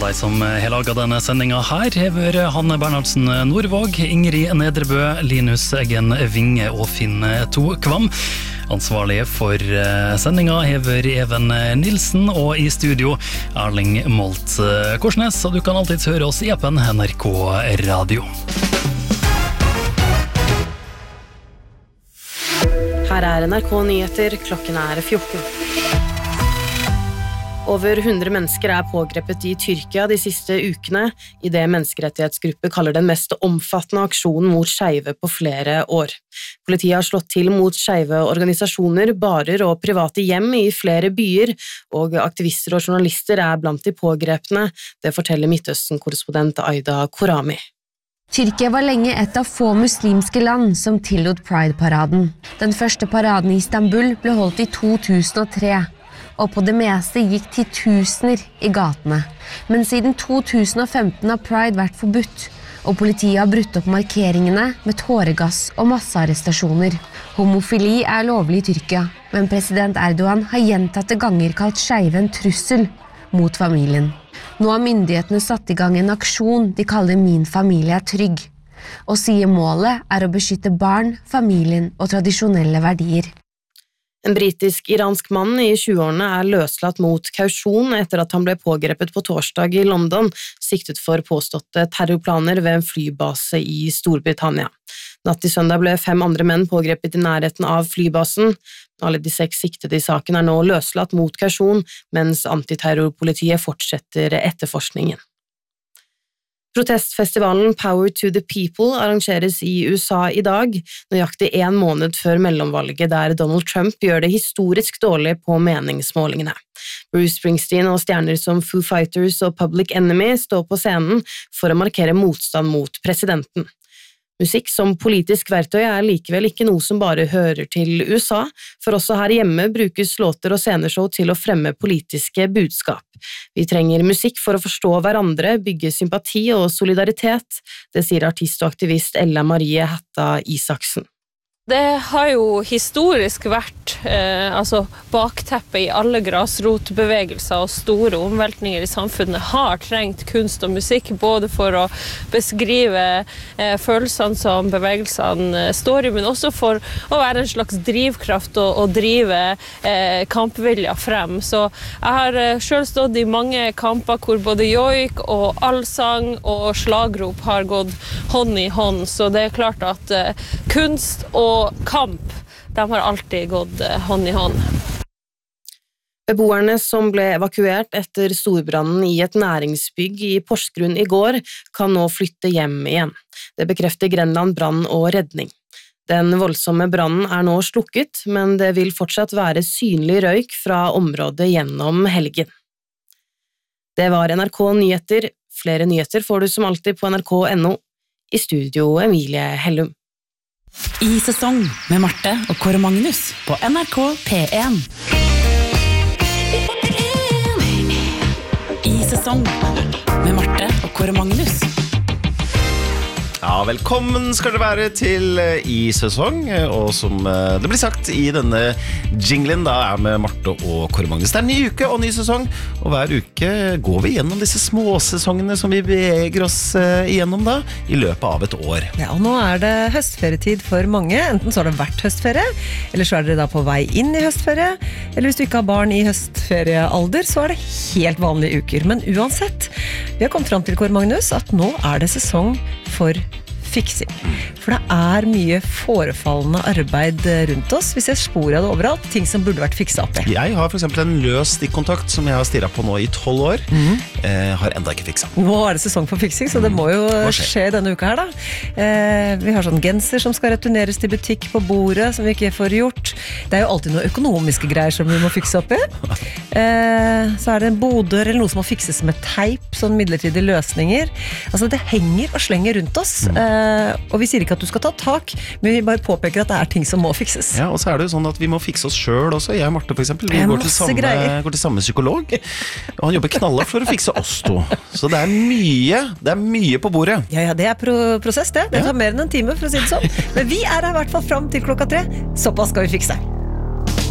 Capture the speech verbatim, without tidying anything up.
De som har laget denne sendingen her hever Hanne Bernhardsen Nordvåg, Ingrid Nedrebø, Linus Eggen Vinge og Finn To Kvam. Ansvarlige for sendingen hever Even Nilsen, og i studio Erling Molt Korsnes, og du kan alltid høre oss i appen N R K Radio. Her er N R K Nyheter, klokken er fjorten. Over hundre mennesker er pågrepet i Tyrkia de siste ukene, i det menneskerettighetsgrupper kaller den mest omfattende aksjonen mot skeive på flere år. Politiet har slått til mot skeive organisasjoner, barer og private hjem i flere byer, og aktivister og journalister er blant de pågrepne, det forteller Midtøsten-korrespondent Aida Korami. Tyrkia var lenge et av få muslimske land som tillot Pride-paraden. Den første paraden i Istanbul ble holdt i to tusen og tre, og på det meste gikk titusener i gatene. Men siden to tusen og femten har Pride vært forbudt, og politiet har brutt opp markeringene med tåregass og massearrestasjoner. Homofili er lovlig i Tyrkia, men president Erdogan har gjentatte ganger kalt skeive en trussel mot familien. Nå har myndighetene satt i gang en aksjon de kaller Min familie er trygg, og sier målet er å beskytte barn, familien og tradisjonelle verdier. En britisk-iransk mann i tjueårene er løslatt mot kausjon etter at han ble pågrepet på torsdag i London, siktet for påståtte terrorplaner ved en flybase i Storbritannia. Natt til søndag ble fem andre menn pågrepet i nærheten av flybasen. Alle de seks siktede i saken er nå løslatt mot kausjon, mens antiterrorpolitiet fortsetter etterforskningen. Protestfestivalen Power to the People arrangeres i U S A i dag, nøyaktig en måned før mellomvalget der Donald Trump gjør det historisk dårlig på meningsmålingene. Bruce Springsteen og stjerner som Foo Fighters og Public Enemy står på scenen for å markere motstand mot presidenten. Musikk som politisk verktøy er likevel ikke noe som bare hører til U S A, for også her hjemme brukes låter og sceneshow til å fremme politiske budskap. Vi trenger musikk for å forstå hverandre, bygge sympati og solidaritet, det sier artist og aktivist Ella Marie Hætta Isaksen. Det har jo historisk vært eh, altså bakteppet i alle grasrotbevegelser og store omveltninger i samfunnet har trengt kunst og musikk, både for å beskrive eh, følelsene som bevegelsene står i, men også for å være en slags drivkraft og, og drive eh, kampvilja frem. Så jeg har eh, selv stått i mange kamper hvor både joik og allsang og slagrop har gått hånd i hånd, så det er klart at eh, kunst og og kamp, de har alltid gått hånd i hånd. Beboerne som ble evakuert etter storbrannen i et næringsbygg i Porsgrunn i går, kan nå flytte hjem igjen. Det bekrefter Grenland brann og redning. Den voldsomme brannen er nå slukket, men det vil fortsatt være synlig røyk fra området gjennom helgen. Det var N R K Nyheter. Flere nyheter får du som alltid på N R K punktum N O. I studio Emilie Hellum. I sesong med Marte og Kåre Magnus på N R K P en. I sesong med Marte og Kåre Magnus. Ja, velkommen skal dere være til I sesong, og som det blir sagt i denne jinglen, da er med Marte og Kåre Magnus. Det er en ny uke og ny sesong, og hver uke går vi gjennom disse småsesongene som vi beveger oss igjennom da, i løpet av et år. Ja, og nå er det høstferietid for mange. Enten så har det vært høstferie, eller så er dere da på vei inn i høstferie, eller hvis du ikke har barn i høstferiealder, så er det helt vanlige uker. Men uansett, vi har kommet fram til, Kåre Magnus, at nå er det sesong for fiksing. For det er mye forefallende arbeid rundt oss. Vi ser spor av det overalt, ting som burde vært fikset opp i. Jeg har for eksempel en løs stikkontakt som jeg har stirret på nå i tolv år. Mm. Eh, har enda ikke fikset. Nå er det sesong for fiksing, så det må jo skje. skje denne uka her da. Eh, vi har sånn genser som skal returneres til butikk på bordet, som vi ikke får gjort. Det er jo alltid noen økonomiske greier som vi må fikse opp i. Eh, så er det en bodør eller noe som må fikses med teip, sånn midlertidige løsninger. Altså det henger og slenger rundt oss. Mm. Eh, og vi sier ikke at du skal ta tak, men vi bare påpeker at det er ting som må fikses. Ja, og så er det jo sånn at vi må fikse oss selv også. Jeg og Marte for eksempel, vi går til, samme, går til samme psykolog, og han jobber knallhardt for å fikse oss to. Så det er mye, det er mye på bordet. Ja, ja, det er pro prosess det. Det tar mer enn en time for å si det sånn. Men vi er her i hvert fall frem til klokka tre. Såpass skal vi fikse.